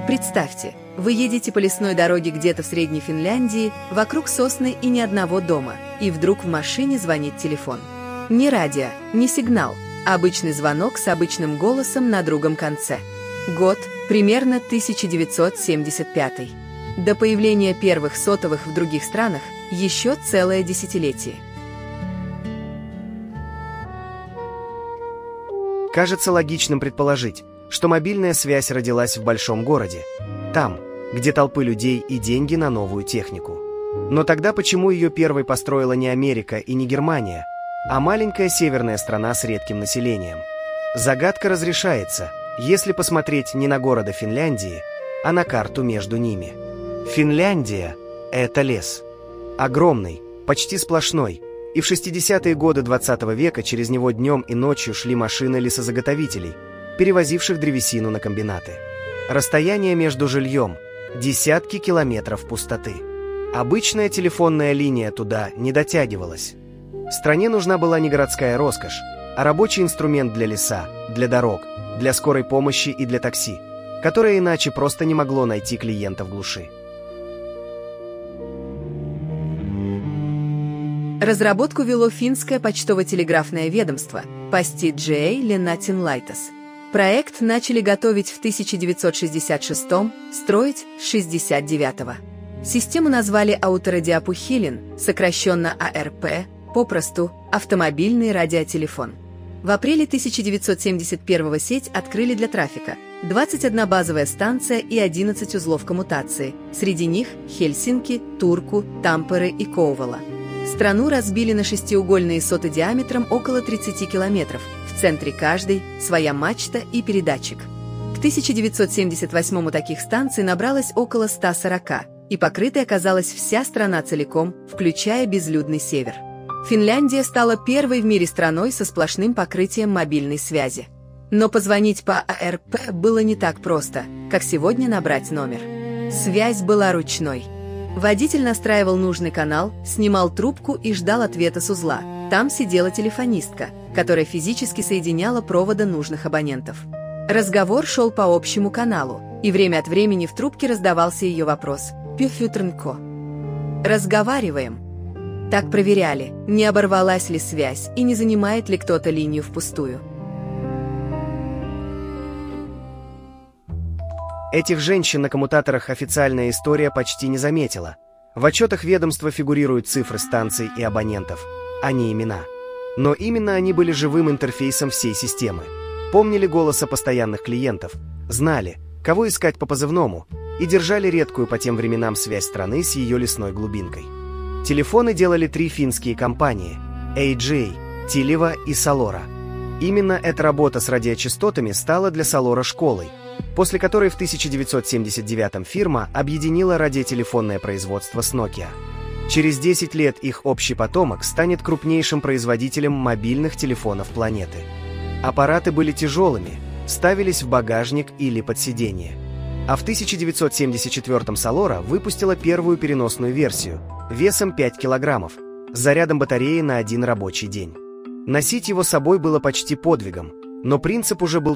Представьте, вы едете по лесной дороге где-то в Средней Финляндии, вокруг сосны и ни одного дома, и вдруг в машине звонит телефон. Не радио, не сигнал, а обычный звонок с обычным голосом на другом конце. Год – примерно 1975. До появления первых сотовых в других странах еще целое десятилетие. Кажется логичным предположить, что мобильная связь родилась в большом городе, там, где толпы людей и деньги на новую технику. Но тогда почему ее первой построила не Америка и не Германия, а маленькая северная страна с редким населением? Загадка разрешается, если посмотреть не на города Финляндии, а на карту между ними. Финляндия – это лес. Огромный, почти сплошной, и в 60-е годы 20 века через него днем и ночью шли машины лесозаготовителей, перевозивших древесину на комбинаты. Расстояние между жильем – десятки километров пустоты. Обычная телефонная линия туда не дотягивалась. Стране нужна была не городская роскошь, а рабочий инструмент для леса, для дорог, для скорой помощи и для такси, которое иначе просто не могло найти клиента в глуши. Разработку вело финское почтово-телеграфное ведомство Posti-J Linnätinlaitos. Проект начали готовить в 1966, строить с 1969. Систему назвали Autoradiopuhelin, сокращенно АРП, попросту «автомобильный радиотелефон». В апреле 1971 сеть открыли для трафика. 21 базовая станция и 11 узлов коммутации. Среди них Хельсинки, Турку, Тампере и Кouvola. Страну разбили на шестиугольные соты диаметром около 30 километров. В центре каждой своя мачта и передатчик. К 1978-му таких станций набралось около 140, и покрытой оказалась вся страна целиком, включая безлюдный север. Финляндия стала первой в мире страной со сплошным покрытием мобильной связи. Но позвонить по АРП было не так просто, как сегодня набрать номер. Связь была ручной. Водитель настраивал нужный канал, снимал трубку и ждал ответа с узла. Там сидела телефонистка, которая физически соединяла проводы нужных абонентов. Разговор шел по общему каналу, и время от времени в трубке раздавался ее вопрос «Пюфютрнко». «Разговариваем». Так проверяли, не оборвалась ли связь и не занимает ли кто-то линию впустую. Этих женщин на коммутаторах официальная история почти не заметила. В отчетах ведомства фигурируют цифры станций и абонентов, а не имена. Но именно они были живым интерфейсом всей системы. Помнили голоса постоянных клиентов, знали, кого искать по позывному, и держали редкую по тем временам связь страны с ее лесной глубинкой. Телефоны делали 3 финские компании – AJ, Tileva и Salora. Именно эта работа с радиочастотами стала для Salora школой, после которой в 1979-м фирма объединила радиотелефонное производство с Nokia. Через 10 лет их общий потомок станет крупнейшим производителем мобильных телефонов планеты. Аппараты были тяжелыми, ставились в багажник или под сиденье. А в 1974-м Salora выпустила первую переносную версию весом 5 килограммов, с зарядом батареи на 1 рабочий день. Носить его с собой было почти подвигом, но принцип уже был